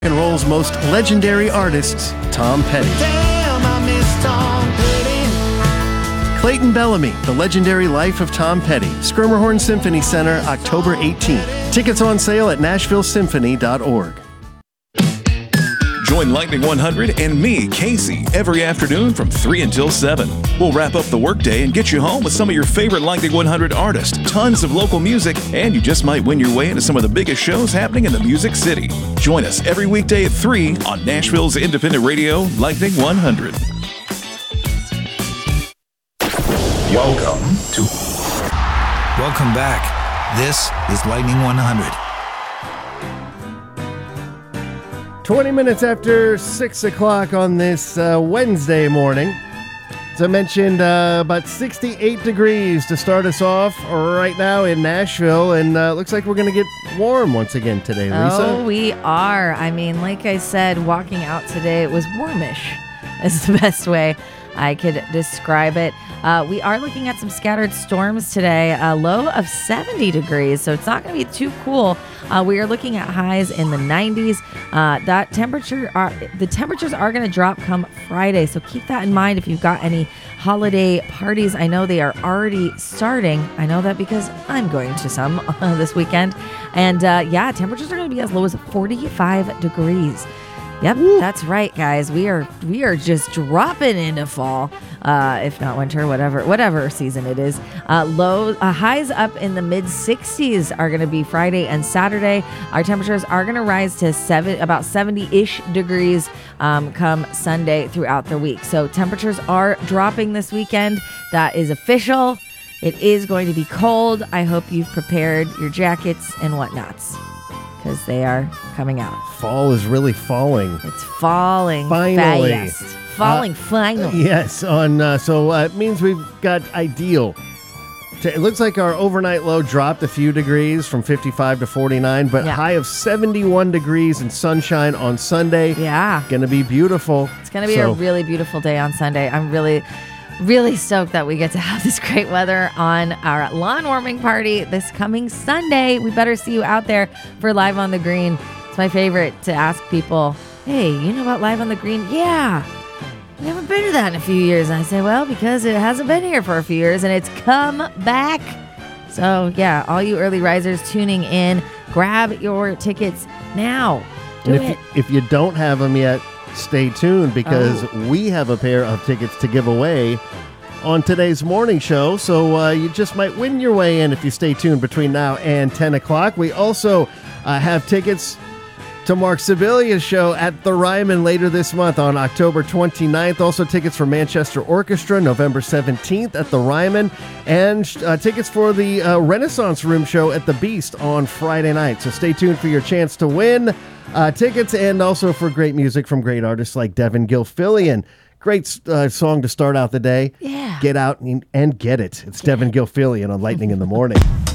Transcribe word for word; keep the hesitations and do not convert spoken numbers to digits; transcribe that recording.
and roll's most legendary artists, Tom Petty. Damn, I miss Tom Petty. Clayton Bellamy, The Legendary Life of Tom Petty, Schermerhorn Symphony Center, October eighteenth. Tickets on sale at nashville symphony dot org. Join Lightning one hundred and me, Casey, every afternoon from three until seven. We'll wrap up the workday and get you home with some of your favorite Lightning one hundred artists, tons of local music, and you just might win your way into some of the biggest shows happening in the Music City. Join us every weekday at three on Nashville's independent radio, Lightning one hundred. Welcome to... Welcome back. This is Lightning one hundred. twenty minutes after six o'clock on this uh, Wednesday morning. As I mentioned, uh, about sixty-eight degrees to start us off right now in Nashville, and uh, looks like we're going to get warm once again today, Lisa. Oh, we are. I mean, like I said, walking out today, it was warmish is the best way I could describe it. Uh, we are looking at some scattered storms today, a low of seventy degrees, so it's not going to be too cool. Uh, we are looking at highs in the nineties. Uh, that temperature, are, the temperatures are going to drop come Friday, so keep that in mind if you've got any holiday parties. I know they are already starting. I know that because I'm going to some uh, this weekend. And uh, yeah, temperatures are going to be as low as forty-five degrees. Yep, Woo. That's right, guys. We are we are just dropping into fall, uh, if not winter, whatever whatever season it is. Uh, low uh, highs up in the mid sixties are going to be Friday and Saturday. Our temperatures are going to rise to seven about seventy-ish degrees um, come Sunday throughout the week. So temperatures are dropping this weekend. That is official. It is going to be cold. I hope you've prepared your jackets and whatnots, because they are coming out. Fall is really falling. It's falling Finally. fast. Falling Uh, finally. Yes, on uh, so uh, it means we've got ideal. It looks like our overnight low dropped a few degrees from fifty-five to forty-nine, but Yeah. high of seventy-one degrees and sunshine on Sunday. Yeah. Gonna be beautiful. It's going to be So- a really beautiful day on Sunday. I'm really, really stoked that we get to have this great weather on our lawn warming party this coming Sunday. We better see you out there for Live on the Green. It's my favorite to ask people, hey, you know about Live on the Green? Yeah. I haven't been to that in a few years. And I say, well, because it hasn't been here for a few years and it's come back. So, yeah, all you early risers tuning in, grab your tickets now. Do and if it. you, if you don't have them yet, stay tuned because Oh. we have a pair of tickets to give away on today's morning show. So uh, you just might win your way in if you stay tuned between now and ten o'clock. We also uh, have tickets to Mark Sebelia's show at the Ryman later this month on October twenty-ninth. Also tickets for Manchester Orchestra November seventeenth at the Ryman, and uh, tickets for the uh, Renaissance Room show at the Beast on Friday night. So stay tuned for your chance to win uh, tickets, and also for great music from great artists like Devin Gilfillian. Great uh, song to start out the day. Yeah. Get out and, and get it. It's Devin Gilfillian on Lightning in the Morning.